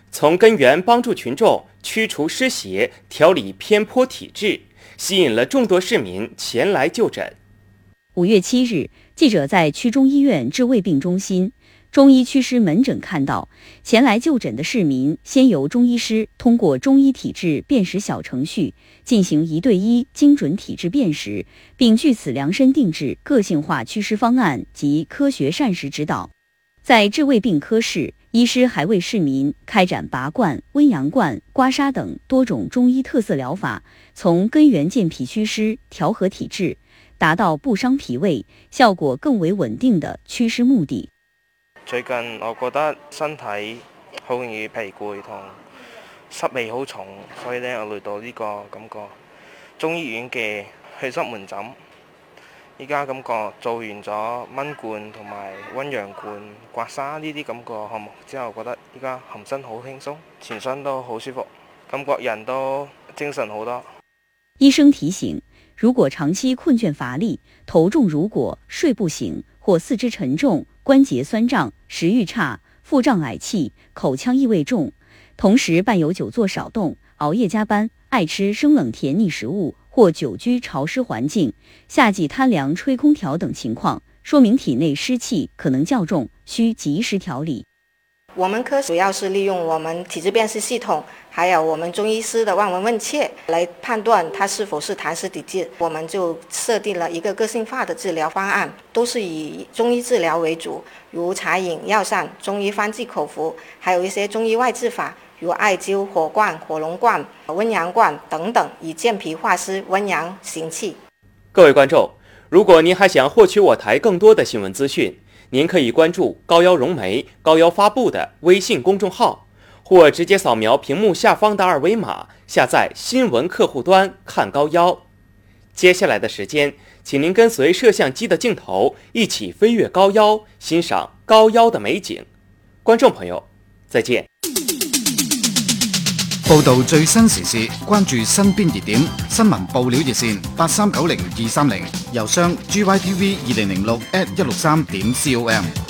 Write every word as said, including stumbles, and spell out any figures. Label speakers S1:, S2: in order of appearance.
S1: 从根源帮助群众驱除湿邪，调理偏颇体质，吸引了众多市民前来就诊。
S2: 五月七日，记者在区中医院治胃病中心中医祛湿门诊看到，前来就诊的市民先由中医师通过中医体质辨识小程序进行一对一精准体质辨识，并据此量身定制个性化祛湿方案及科学膳食指导。在治胃病科室，医师还为市民开展拔罐、温阳罐、刮痧等多种中医特色疗法，从根源健脾祛湿、調和體質，達到不傷脾胃、效果更為穩定的祛濕目的。
S3: 最近我覺得身體好容易疲攰同濕味好重，所以咧我嚟到呢個感覺中醫院嘅祛濕門診。依家感覺做完咗蚊罐同埋溫陽罐、刮痧呢啲感覺項目之後，覺得依家含身好輕鬆，全身都好舒服，感覺人都精神好多。
S2: 醫生提醒，如果長期困倦乏力、頭重如裹、睡不醒或四肢沉重、關節痠脹、食慾差、腹脹嗳氣、口腔異味重，同時伴有久坐少動、熬夜加班、愛吃生冷甜膩食物或久居潮濕環境、夏季貪涼吹空調等情況，說明體內濕氣可能較重，需及時調理。
S4: 我們科主要是利用我們體質辨識系統，還有我們中醫師的望聞問切來判斷它是否是痰濕體質。我們就設定了一個個性化的治療方案，都是以中醫治療為主，如茶飲、藥膳、中醫方劑口服，還有一些中醫外治法，如艾灸、火罐、火龍罐、溫陽罐等等，以健脾化濕、溫陽行氣。
S1: 各位觀眾，如果您還想獲取我台更多的新聞資訊，您可以關注高妖融媒、高妖發布的微信公眾號，或直接掃描屏幕下方的二維碼，下載新聞客戶端看高妖。接下來的時間，請您跟隨攝像機的鏡頭一起飛越高妖，欣賞高妖的美景。觀眾朋友，再見。
S5: 報道最新時事，關注身邊熱點，新聞報料熱線八三九零二三零，郵箱 g y t v 二零零六 at 一六三點 com。